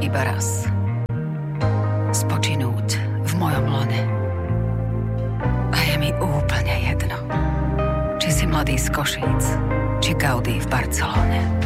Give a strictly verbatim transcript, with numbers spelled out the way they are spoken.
iba raz. Spočinúť v mojom lone. A je mi úplne jedno, či si mladý z Košíc, či Gaudí v Barcelone.